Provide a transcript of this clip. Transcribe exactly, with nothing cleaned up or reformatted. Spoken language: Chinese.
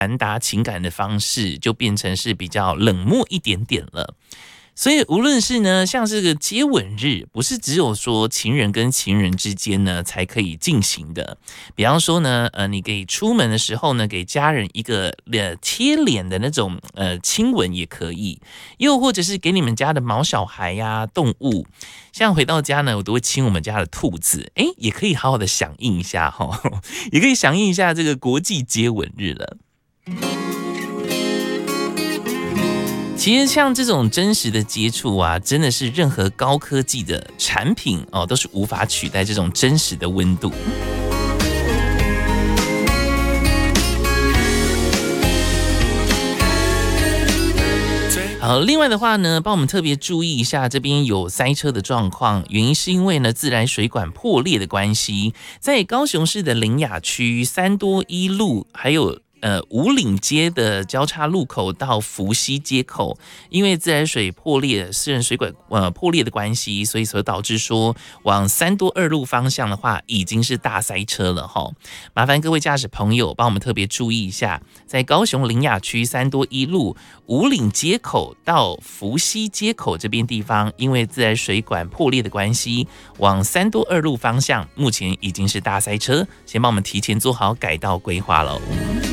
传达情感的方式就变成是比较冷漠一点点了。所以无论是呢，像这个接吻日，不是只有说情人跟情人之间呢才可以进行的。比方说呢，呃，你给出门的时候呢，给家人一个呃贴脸的那种呃亲吻也可以，又或者是给你们家的毛小孩呀、啊、动物，像回到家呢，我都会亲我们家的兔子，哎，也可以好好的响应一下哈，也可以响应一下这个国际接吻日了。其实像这种真实的接触啊，真的是任何高科技的产品哦，都是无法取代这种真实的温度。好，另外的话呢，帮我们特别注意一下，这边有塞车的状况，原因是因为呢自来水管破裂的关系，在高雄市的苓雅区三多一路还有呃，五岭街的交叉路口到福溪街口，因为自来水破裂、私人水管呃破裂的关系，所以所导致说往三多二路方向的话，已经是大塞车了哈。麻烦各位驾驶朋友帮我们特别注意一下，在高雄苓雅区三多一路五岭街口到福溪街口这边地方，因为自来水管破裂的关系，往三多二路方向目前已经是大塞车，先帮我们提前做好改道规划喽。